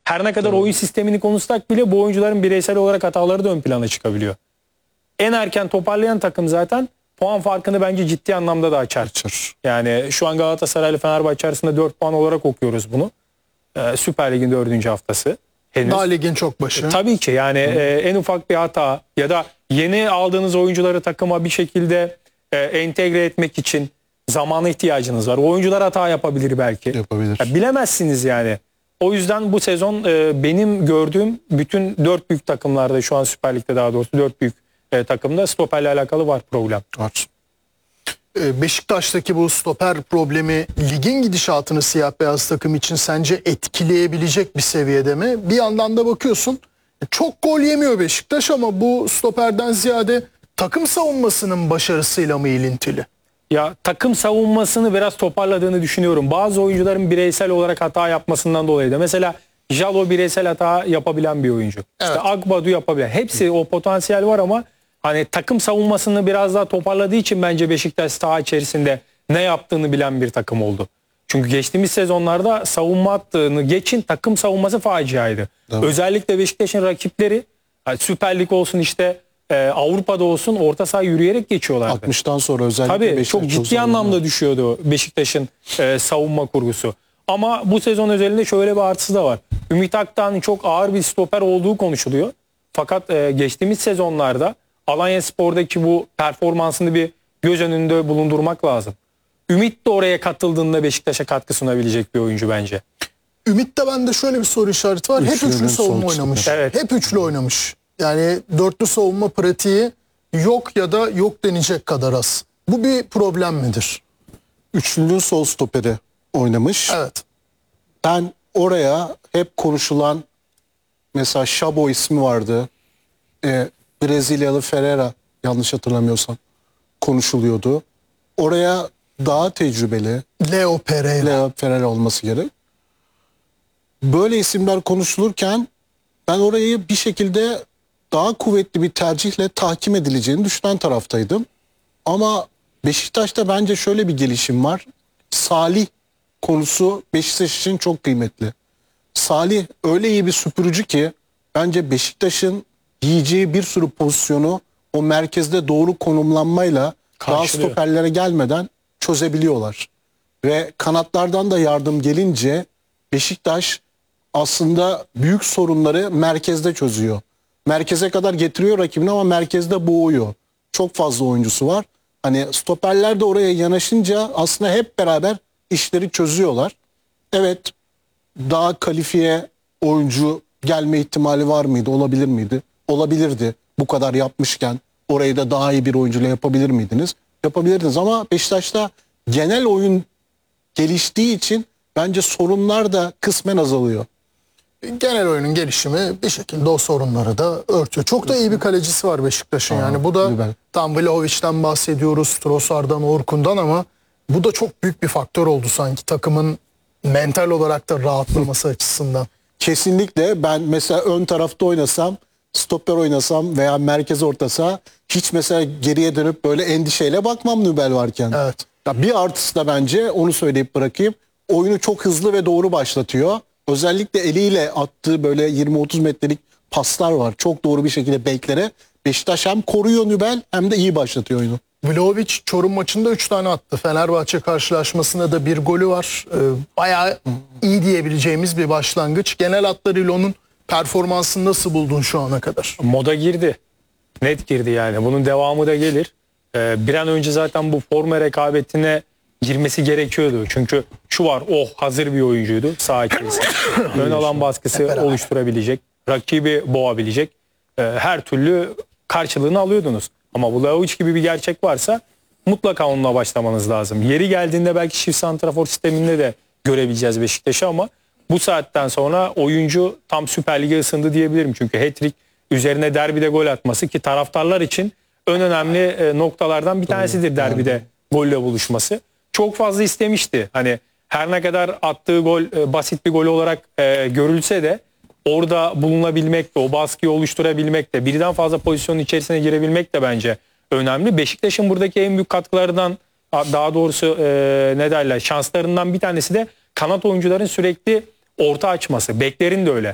Her ne kadar oyun sistemini konuşsak bile bu oyuncuların bireysel olarak hataları da ön plana çıkabiliyor. En erken toparlayan takım zaten puan farkını bence ciddi anlamda da açar. Yani şu an Galatasaray ile Fenerbahçe arasında 4 puan olarak okuyoruz bunu. Süper Lig'in 4. haftası. Henüz. Daha ligin çok başı. Tabii ki yani en ufak bir hata ya da yeni aldığınız oyuncuları takıma bir şekilde entegre etmek için zamana ihtiyacınız var. Oyuncular hata yapabilir belki. Yapabilir. Ya bilemezsiniz yani. O yüzden bu sezon benim gördüğüm bütün 4 büyük takımlarda, şu an Süper Lig'de daha doğrusu 4 büyük takımda stoperle alakalı var problem. Var. Beşiktaş'taki bu stoper problemi ligin gidişatını siyah beyaz takım için sence etkileyebilecek bir seviyede mi? Bir yandan da bakıyorsun çok gol yemiyor Beşiktaş ama bu stoperden ziyade takım savunmasının başarısıyla mı ilintili? Ya takım savunmasını biraz toparladığını düşünüyorum. Bazı oyuncuların bireysel olarak hata yapmasından dolayı da. Mesela Jalo bireysel hata yapabilen bir oyuncu. Evet. İşte Agbadu yapabilen. Hepsi o potansiyel var ama hani takım savunmasını biraz daha toparladığı için bence Beşiktaş saha içerisinde ne yaptığını bilen bir takım oldu. Çünkü geçtiğimiz sezonlarda savunma hattını geçin, takım savunması faciaydı. Evet. Özellikle Beşiktaş'ın rakipleri Süper Lig olsun işte Avrupa'da olsun orta saha yürüyerek geçiyorlardı. 60'tan sonra özellikle Tabii Beşiktaş çok ciddi anlamda düşüyordu Beşiktaş'ın savunma kurgusu. Ama bu sezon özelinde şöyle bir artısı da var. Ümit Akdağ'ın çok ağır bir stoper olduğu konuşuluyor. Fakat geçtiğimiz sezonlarda Alanyaspor'daki bu performansını bir göz önünde bulundurmak lazım. Ümit de oraya katıldığında Beşiktaş'a katkı sunabilecek bir oyuncu bence. Ümit'te bende şöyle bir soru işareti var. Hep Üçlünün üçlü savunma sol oynamış. stoper. Evet. Hep üçlü oynamış. Yani dörtlü savunma pratiği yok ya da yok denecek kadar az. Bu bir problem midir? Üçlünün sol stoperi oynamış. Evet. Ben oraya hep konuşulan mesela Şabo ismi vardı. Brezilyalı Ferreira yanlış hatırlamıyorsam konuşuluyordu. Oraya daha tecrübeli Leo Pereira. Leo Ferreira olması gerek. Böyle isimler konuşulurken ben orayı bir şekilde daha kuvvetli bir tercihle tahkim edileceğini düşünen taraftaydım. Ama Beşiktaş'ta bence şöyle bir gelişim var. Salih konusu Beşiktaş için çok kıymetli. Salih öyle iyi bir süpürücü ki bence Beşiktaş'ın yiyeceği bir sürü pozisyonu o merkezde doğru konumlanmayla daha Karşılıyor. stoperlere gelmeden çözebiliyorlar. Ve kanatlardan da yardım gelince Beşiktaş aslında büyük sorunları merkezde çözüyor. Merkeze kadar getiriyor rakibini ama merkezde boğuyor. Çok fazla oyuncusu var. Hani stoperler de oraya yanaşınca aslında hep beraber işleri çözüyorlar. Evet, daha kalifiye oyuncu gelme ihtimali var mıydı? Olabilir miydi? Olabilirdi. Bu kadar yapmışken orayı da daha iyi bir oyuncuyla yapabilir miydiniz? Yapabilirdiniz ama Beşiktaş'ta genel oyun geliştiği için bence sorunlar da kısmen azalıyor. Genel oyunun gelişimi bir şekilde o sorunları da örtüyor. Çok da iyi bir kalecisi var Beşiktaş'ın yani. Bu da güzel. tam Vlahovic'den bahsediyoruz, Trossard'dan, Orkun'dan ama bu da çok büyük bir faktör oldu sanki takımın mental olarak da rahatlaması açısından. Kesinlikle ben mesela ön tarafta oynasam, stoper oynasam veya merkez orta saha hiç mesela geriye dönüp böyle endişeyle bakmam Nübel varken. Evet. Ya bir artısı da bence onu söyleyip bırakayım. Oyunu çok hızlı ve doğru başlatıyor. Özellikle eliyle attığı böyle 20-30 metrelik paslar var. Çok doğru bir şekilde beklere. Beşiktaş hem koruyor Nübel hem de iyi başlatıyor oyunu. Vlahovic Çorum maçında 3 tane attı. Fenerbahçe karşılaşmasında da bir golü var. Bayağı iyi diyebileceğimiz bir başlangıç. Genel hatlarıyla onun performansını nasıl buldun şu ana kadar? Moda girdi. Net girdi yani. Bunun devamı da gelir. Bir an önce zaten bu forma rekabetine girmesi gerekiyordu. Çünkü şu var, hazır bir oyuncuydu saha içerisinde. Ön alan baskısı oluşturabilecek, rakibi boğabilecek. Her türlü karşılığını alıyordunuz. Ama Vlahovic gibi bir gerçek varsa mutlaka onunla başlamanız lazım. Yeri geldiğinde belki çift santrafor sisteminde de görebileceğiz Beşiktaş'ı ama bu saatten sonra oyuncu tam Süper Lig'e ısındı diyebilirim. Çünkü hat-trick üzerine derbide gol atması ki taraftarlar için en önemli noktalardan bir tanesidir derbide golle buluşması. Çok fazla istemişti. Hani her ne kadar attığı gol basit bir gol olarak görülse de orada bulunabilmek de, o baskıyı oluşturabilmek de, birden fazla pozisyonun içerisine girebilmek de bence önemli. Beşiktaş'ın buradaki en büyük katkılarından, daha doğrusu ne derler, şanslarından bir tanesi de kanat oyuncuların sürekli orta açması. Beklerin de öyle.